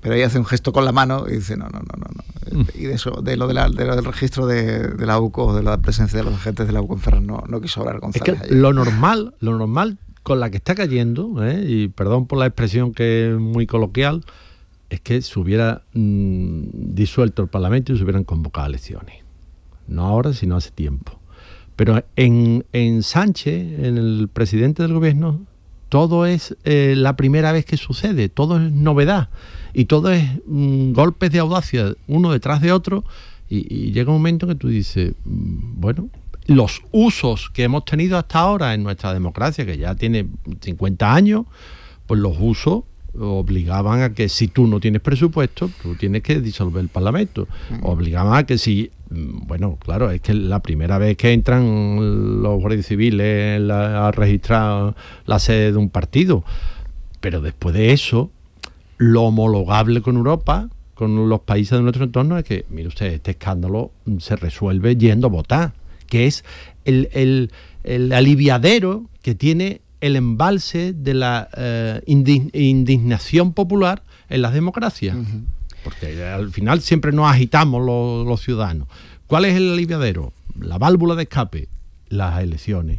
Pero ella hace un gesto con la mano y dice no. Y de lo del registro de la UCO, de la presencia de los agentes de la UCO en Ferraz, no quiso hablar González. Es que lo normal con la que está cayendo, y perdón por la expresión que es muy coloquial, es que se hubiera disuelto el Parlamento y se hubieran convocado elecciones. No ahora, sino hace tiempo. Pero en Sánchez, en el presidente del gobierno, todo es la primera vez que sucede, todo es novedad y todo es golpes de audacia uno detrás de otro y llega un momento que tú dices, bueno, los usos que hemos tenido hasta ahora en nuestra democracia, que ya tiene 50 años, pues los usos obligaban a que si tú no tienes presupuesto, tú tienes que disolver el Parlamento. Obligaban a que si... Bueno, claro, es que la primera vez que entran los guardias civiles a registrar la sede de un partido, pero después de eso, lo homologable con Europa, con los países de nuestro entorno, es que, mire usted, este escándalo se resuelve yendo a votar, que es el aliviadero que tiene el embalse de la indignación popular en las democracias. Uh-huh. Porque al final siempre nos agitamos los ciudadanos. ¿Cuál es el aliviadero? La válvula de escape, las elecciones.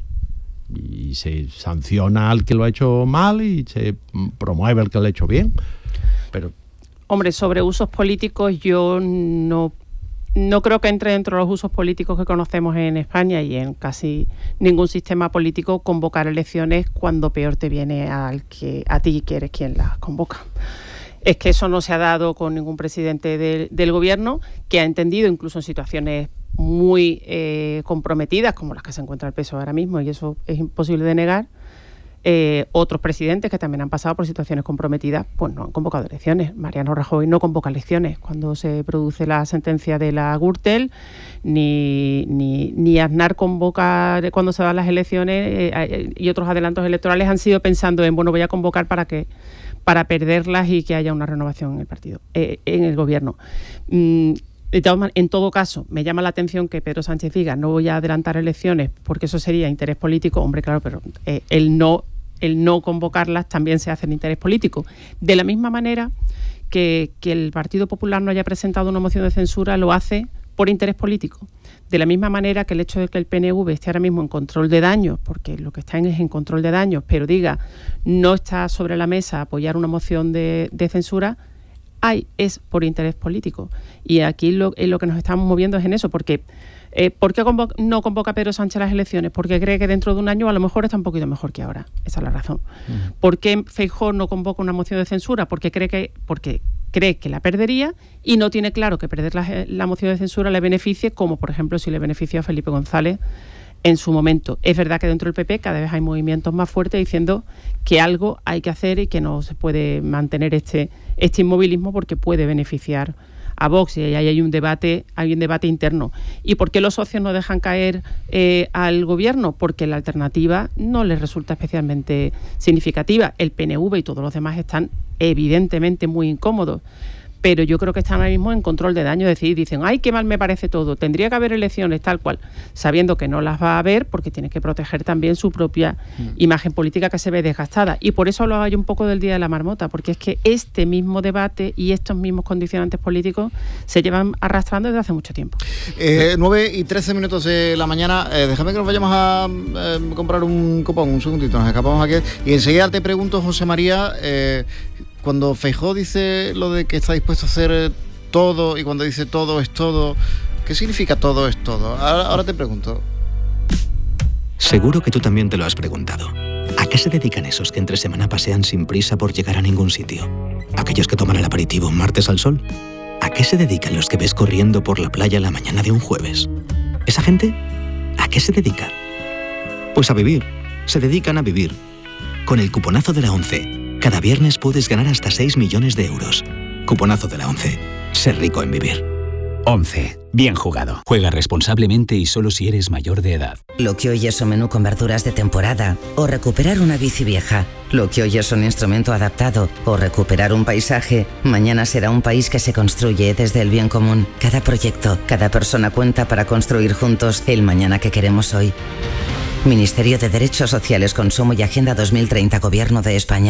Y se sanciona al que lo ha hecho mal y se promueve al que lo ha hecho bien. Pero... Hombre, sobre usos políticos yo no creo que entre dentro de los usos políticos que conocemos en España y en casi ningún sistema político convocar elecciones cuando peor te viene a ti, que eres quien las convoca. Es que eso no se ha dado con ningún presidente del gobierno, que ha entendido, incluso en situaciones muy comprometidas, como las que se encuentra el PSOE ahora mismo, y eso es imposible de negar. Otros presidentes que también han pasado por situaciones comprometidas, pues no han convocado elecciones. Mariano Rajoy no convoca elecciones cuando se produce la sentencia de la Gürtel, ni Aznar convoca cuando se dan las elecciones, y otros adelantos electorales han sido pensando en, bueno, voy a convocar para perderlas y que haya una renovación en el partido, en el gobierno. En todo caso, me llama la atención que Pedro Sánchez diga no voy a adelantar elecciones porque eso sería interés político. Hombre, claro, pero el no convocarlas también se hace en interés político. De la misma manera que el Partido Popular no haya presentado una moción de censura, lo hace por interés político. De la misma manera que el hecho de que el PNV esté ahora mismo en control de daños, porque lo que está es en control de daños, pero diga no está sobre la mesa apoyar una moción de censura, es por interés político. Y aquí lo que nos estamos moviendo es en eso, porque ¿por qué no convoca Pedro Sánchez las elecciones? Porque cree que dentro de un año a lo mejor está un poquito mejor que ahora. Esa es la razón. Uh-huh. ¿Por qué Feijóo no convoca una moción de censura? Porque cree que la perdería y no tiene claro que perder la moción de censura le beneficie, como por ejemplo si le benefició a Felipe González en su momento. Es verdad que dentro del PP cada vez hay movimientos más fuertes diciendo que algo hay que hacer y que no se puede mantener este inmovilismo porque puede beneficiar a Vox, y ahí hay un debate interno. ¿Y por qué los socios no dejan caer al gobierno? Porque la alternativa no les resulta especialmente significativa. El PNV y todos los demás están evidentemente muy incómodos, pero yo creo que están ahora mismo en control de daño, es decir, dicen, ¡ay, qué mal me parece todo! Tendría que haber elecciones, tal cual, sabiendo que no las va a haber porque tiene que proteger también su propia imagen política que se ve desgastada. Y por eso hablaba yo un poco del Día de la Marmota, porque es que este mismo debate y estos mismos condicionantes políticos se llevan arrastrando desde hace mucho tiempo. 9:13 de la mañana, déjame que nos vayamos a comprar un copón, un segundito, nos escapamos aquí, y enseguida te pregunto, José María, cuando Feijóo dice lo de que está dispuesto a hacer todo, y cuando dice todo es todo, ¿qué significa todo es todo? Ahora te pregunto. Seguro que tú también te lo has preguntado. ¿A qué se dedican esos que entre semana pasean sin prisa por llegar a ningún sitio? ¿Aquellos que toman el aperitivo un martes al sol? ¿A qué se dedican los que ves corriendo por la playa la mañana de un jueves? ¿Esa gente? ¿A qué se dedica? Pues a vivir. Se dedican a vivir. Con el cuponazo de la ONCE. Cada viernes puedes ganar hasta 6 millones de euros. Cuponazo de la ONCE. Ser rico en vivir. ONCE. Bien jugado. Juega responsablemente y solo si eres mayor de edad. Lo que hoy es un menú con verduras de temporada o recuperar una bici vieja. Lo que hoy es un instrumento adaptado o recuperar un paisaje, mañana será un país que se construye desde el bien común. Cada proyecto, cada persona cuenta para construir juntos el mañana que queremos hoy. Ministerio de Derechos Sociales, Consumo y Agenda 2030, Gobierno de España.